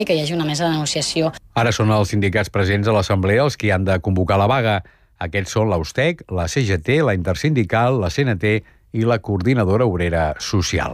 i que hi hagi una mesa de negociació. Ara són els sindicats presents a l'Assemblea els que han de convocar la vaga. Aquests són l'Austec, la CGT, la Intersindical, la CNT i la Coordinadora Obrera Social.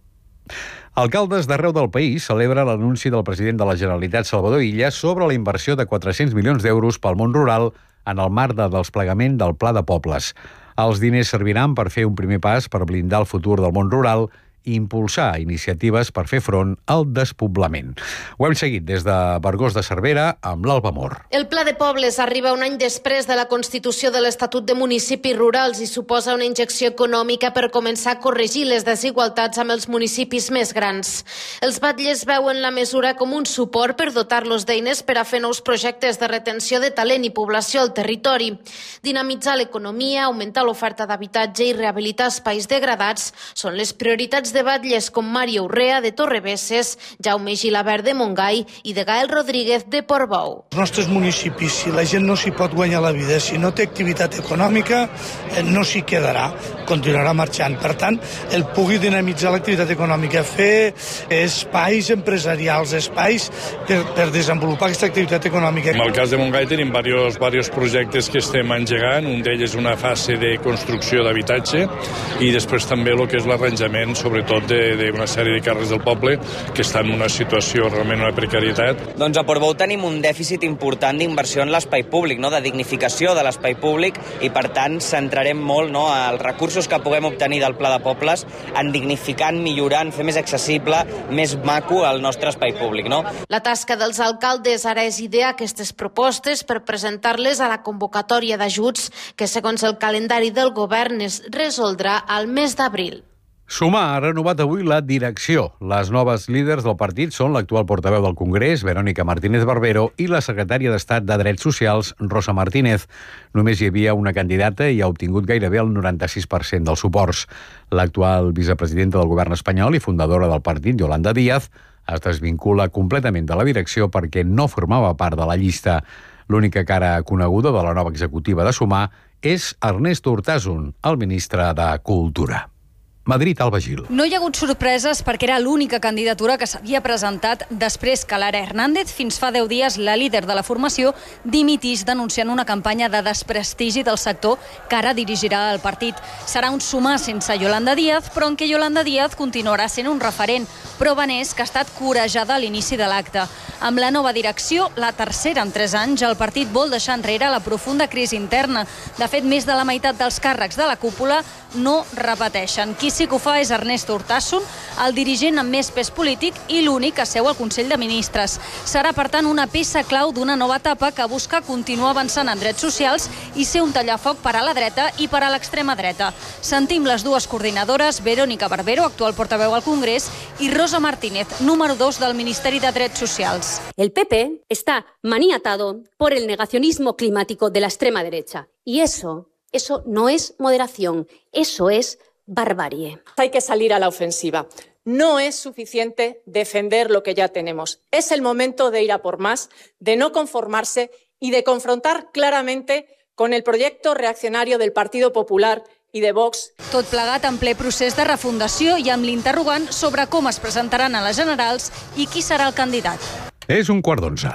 Alcaldes d'arreu del país celebren l'anunci del president de la Generalitat, Salvador Illa, sobre la inversió de 400 milions d'euros pel món rural en el marc del desplegament del Pla de Pobles. Els diners serviran per fer un primer pas per blindar el futur del món rural i impulsar iniciatives per fer front al despoblament. Ho hem seguit des de Vergós de Cervera amb l'Alba Mor. El Pla de Pobles arriba un any després de la constitució de l'Estatut de Municipis Rurals i suposa una injecció econòmica per començar a corregir les desigualtats amb els municipis més grans. Els batlles veuen la mesura com un suport per dotar-los d'eines per a fer nous projectes de retenció de talent i població al territori. Dinamitzar l'economia, augmentar l'oferta d'habitatge i rehabilitar espais degradats són les prioritats de batlles com Mario Urrea de Torrebesses, Jaume Gilabert de Montgai i de Gael Rodríguez de Portbou. Els nostres municipis, si la gent no s'hi pot guanyar la vida, si no té activitat econòmica, no s'hi quedarà, continuarà marxant. Per tant, el pugui dinamitzar l'activitat econòmica, fer espais empresarials, espais per desenvolupar aquesta activitat econòmica. En el cas de Montgai tenim diversos projectes que estem engegant, un d'ells és una fase de construcció d'habitatge i després també el que és l'arranjament, sobretot d'una sèrie de carrers del poble que estan en una situació realment una precarietat. Doncs a Portbou tenim un dèficit important d'inversió en l'espai públic, de dignificació de l'espai públic i per tant centrarem molt els recursos que puguem obtenir del Pla de Pobles en dignificar, millorant, fer més accessible, més maco el nostre espai públic. La tasca dels alcaldes ara és idear aquestes propostes per presentar-les a la convocatòria d'ajuts que segons el calendari del govern es resoldrà al mes d'abril. Sumar ha renovat avui la direcció. Les noves líders del partit són l'actual portaveu del Congrés, Verónica Martínez Barbero, i la secretària d'Estat de Drets Socials, Rosa Martínez. Només hi havia una candidata i ha obtingut gairebé el 96% dels suports. L'actual vicepresidenta del govern espanyol i fundadora del partit, Yolanda Díaz, es desvincula completament de la direcció perquè no formava part de la llista. L'única cara coneguda de la nova executiva de Sumar és Ernesto Urtasun, el ministre de Cultura. Madrid, Alba Gil. No hi ha hagut sorpreses perquè era l'única candidatura que s'havia presentat després que Lara Hernández, fins fa 10 dies la líder de la formació, dimitís denunciant una campanya de desprestigi del sector que ara dirigirà el partit. Serà un sumar sense Yolanda Díaz, però en què Yolanda Díaz continuarà sent un referent. Prova n'és que ha estat corejada a l'inici de l'acte. Amb la nova direcció, la tercera en 3 anys, el partit vol deixar enrere la profunda crisi interna. De fet, més de la meitat dels càrrecs de la cúpula no repeteixen. Qui sí que ho fa és Ernesto Urtasun, el dirigent amb més pes polític i l'únic que seu al Consell de Ministres. Serà, per tant, una peça clau d'una nova etapa que busca continuar avançant en drets socials i ser un tallafoc per a la dreta i per a l'extrema dreta. Sentim les dues coordinadores, Verónica Barbero, actual portaveu al Congrés, i Rosa Martínez, número 2 del Ministeri de Drets Socials. El PP está maniatado por el negacionismo climático de la extrema derecha. Y eso no es moderación, eso es barbarie. Hay que salir a la ofensiva. No es suficiente defender lo que ya tenemos. Es el momento de ir a por más, de no conformarse y de confrontar claramente con el proyecto reaccionario del Partido Popular i de Vox. Tot plegat en ple procés de refundació i amb l'interrogant sobre com es presentaran a les generals i qui serà el candidat. És 11:15.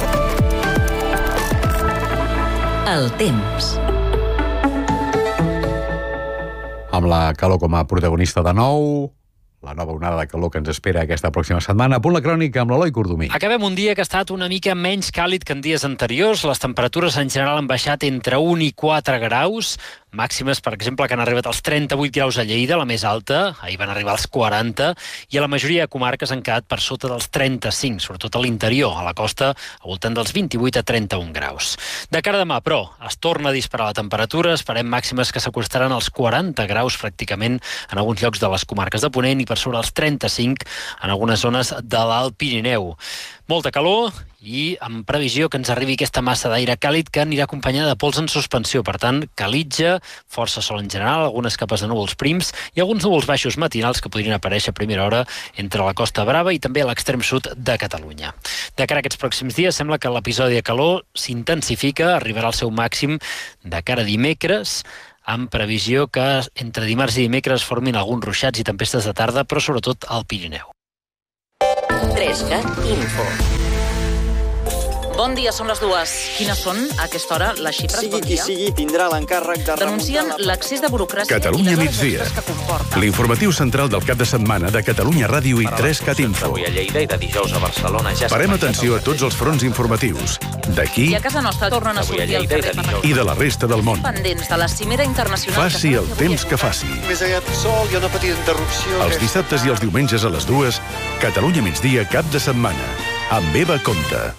El temps. Amb la calor com a protagonista de nou, la nova onada de calor que ens espera aquesta pròxima setmana. A punt la crònica amb l'Eloi Cordomí. Acabem un dia que ha estat una mica menys càlid que en dies anteriors. Les temperatures en general han baixat entre 1 i 4 graus. Màximes, per exemple, que han arribat als 38 graus a Lleida, la més alta. Ahir van arribar als 40. I a la majoria de comarques han quedat per sota dels 35, sobretot a l'interior, a la costa, al voltant dels 28 a 31 graus. De cara a demà, però, es torna a disparar la temperatura. Esperem màximes que s'acostaran als 40 graus pràcticament en alguns llocs de les comarques de Ponent i per sobre els 35 en algunes zones de l'Alt Pirineu. Molta calor i amb previsió que ens arribi aquesta massa d'aire càlid que anirà acompanyada de pols en suspensió. Per tant, calitja, força sol en general, algunes capes de núvols prims i alguns núvols baixos matinals que podrien aparèixer a primera hora entre la Costa Brava i també a l'extrem sud de Catalunya. De cara a aquests pròxims dies, sembla que l'episodi de calor s'intensifica, arribarà al seu màxim de cara a dimecres, amb previsió que entre dimarts i dimecres formin alguns ruixats i tempestes de tarda, però sobretot al Pirineu. 3CAT Info. Bon dia, són les 2. Quines són, a aquesta hora, les xifres? Sigui qui sigui, tindrà l'encàrrec de denuncien l'excés de burocràcia Catalunya migdia. L'informatiu central del cap de setmana de Catalunya Ràdio i 3CAT Info. Avui a Lleida i de dijous a Barcelona ja Parem atenció a tots els fronts informatius, d'aquí I a casa nostra tornen a sortir al carrer i de la resta del món. pendents de la cimera internacional. Faci el temps que faci. Més aviat sol, hi ha una petita interrupció. Els dissabtes i els diumenges a les 2, Catalunya migdia, cap de setmana. Amb Eva Comte.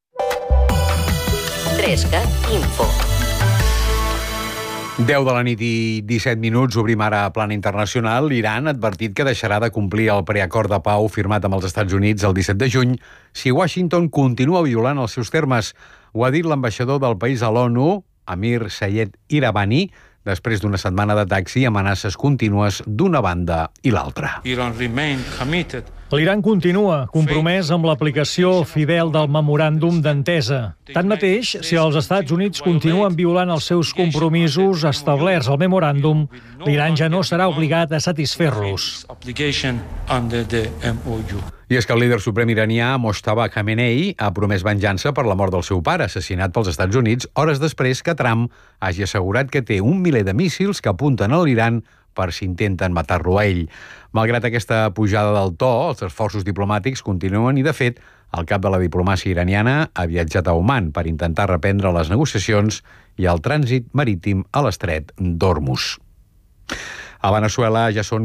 3CAT Info. 10 de la nit i 17 minuts, obrim ara a plana internacional. L'Iran ha advertit que deixarà de complir el preacord de pau firmat amb els Estats Units el 17 de juny si Washington continua violant els seus termes. Ho ha dit l'ambaixador del país a l'ONU, Amir Sayed Iravani, després d'una setmana d'atacs i amenaces contínues d'una banda i l'altra. L'Iran continua compromès amb l'aplicació fidel del memoràndum d'entesa. Tanmateix, si els Estats Units continuen violant els seus compromisos establerts al memoràndum, l'Iran ja no serà obligat a satisfer-los. I és que el líder suprem iranià, Mojtaba Khamenei, ha promès venjança per la mort del seu pare, assassinat pels Estats Units, hores després que Trump hagi assegurat que té 1 miler de míssils que apunten a l'Iran per si intenten matar-lo a ell. Malgrat aquesta pujada del to, els esforços diplomàtics continuen i, de fet, el cap de la diplomàcia iraniana ha viatjat a Oman per intentar reprendre les negociacions i el trànsit marítim a l'estret d'Hormuz. A Veneçuela ja són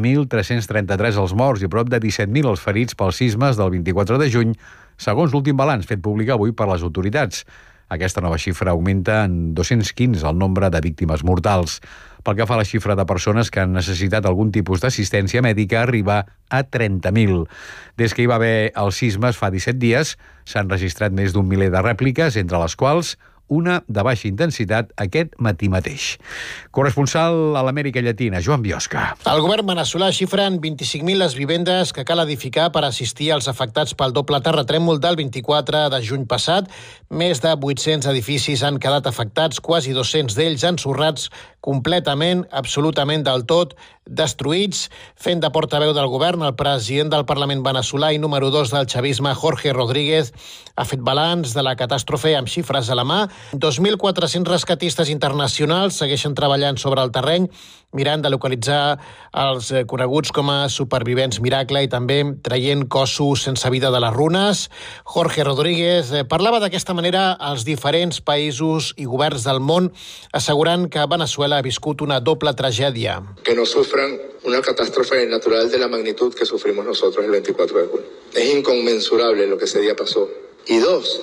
4.333 els morts i prop de 17.000 els ferits pels sismes del 24 de juny, segons l'últim balanç fet públic avui per les autoritats. Aquesta nova xifra augmenta en 215 el nombre de víctimes mortals. Pel que fa a la xifra de persones que han necessitat algun tipus d'assistència mèdica, arriba a 30.000. Des que hi va haver els sismes fa 17 dies, s'han registrat més d'1 miler de rèpliques, entre les quals una de baixa intensitat aquest matí mateix. Corresponsal a l'Amèrica Llatina, Joan Biosca. El govern veneçolà xifra en 25.000 les vivendes que cal edificar per assistir als afectats pel doble terratrèmol del 24 de juny passat. Més de 800 edificis han quedat afectats, quasi 200 d'ells ensorrats completament, absolutament del tot, destruïts. Fent de portaveu del govern, el president del Parlament veneçolà i número 2 del chavisme, Jorge Rodríguez, ha fet balanç de la catàstrofe amb xifres a la mà. 2.400 rescatistes internacionals segueixen treballant sobre el terreny, mirant de localitzar els coneguts com a supervivents miracle i també traient cossos sense vida de les runes. Jorge Rodríguez parlava d'aquesta manera als diferents països i governs del món, assegurant que Veneçuela ha viscut una doble tragèdia. Que no sufran una catástrofe natural de la magnitud que sufrimos nosotros el 24 de junio. Es inconmensurable lo que ese día pasó. Y 2,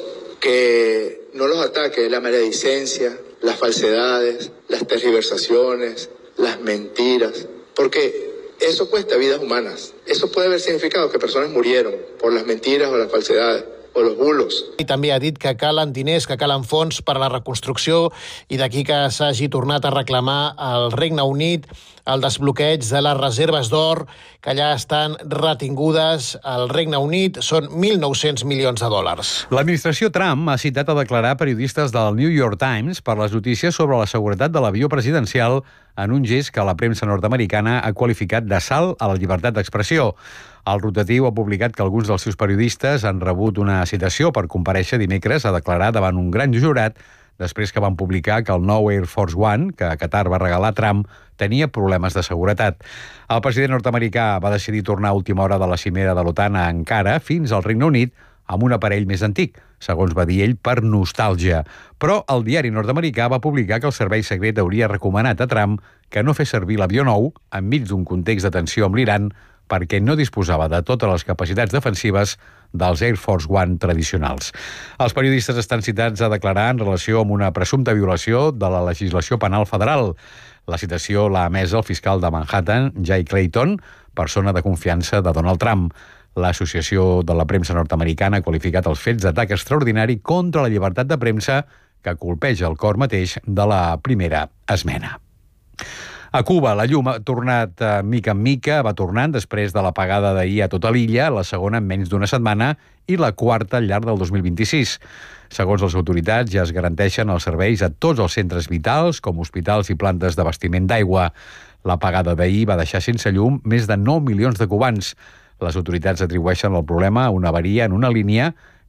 que no los ataque la maledicencia, las falsedades, las tergiversaciones, las mentiras, porque eso cuesta vidas humanas. Eso puede haber significado que personas murieron por las mentiras o las falsedades o los bulos. I també ha dit que calen diners, que calen fons per a la reconstrucció i d'aquí que s'hagi tornat a reclamar al Regne Unit el desbloqueig de les reserves d'or que allà estan retingudes al Regne Unit. Són 1.900 milions de dòlars. L'administració Trump ha citat a declarar periodistes del New York Times per les notícies sobre la seguretat de l'avió presidencial en un gest que la premsa nord-americana ha qualificat d'assalt a la llibertat d'expressió. El rotatiu ha publicat que alguns dels seus periodistes han rebut una citació per comparèixer dimecres a declarar davant un gran jurat després que van publicar que el nou Air Force One, que Qatar va regalar a Trump, tenia problemes de seguretat. El president nord-americà va decidir tornar a última hora de la cimera de l'OTAN a Ankara fins al Regne Unit amb un aparell més antic, segons va dir ell, per nostàlgia. Però el diari nord-americà va publicar que el servei secret hauria recomanat a Trump que no fes servir l'avió nou enmig d'un context de tensió amb l'Iran perquè no disposava de totes les capacitats defensives dels Air Force One tradicionals. Els periodistes estan citats a declarar en relació amb una presumpta violació de la legislació penal federal. La citació l'ha emesa el fiscal de Manhattan, Jay Clayton, persona de confiança de Donald Trump. L'Associació de la Premsa Nord-Americana ha qualificat els fets d'atac extraordinari contra la llibertat de premsa que colpeja el cor mateix de la primera esmena. A Cuba, la llum ha tornat mica en mica, va tornant després de l'apagada d'ahir a tota l'illa, la segona en menys d'una setmana i la quarta al llarg del 2026. Segons les autoritats, ja es garanteixen els serveis a tots els centres vitals, com hospitals i plantes d'abastiment d'aigua. L'apagada d'ahir va deixar sense llum més de 9 milions de cubans. Les autoritats atribueixen el problema a una avaria en una línia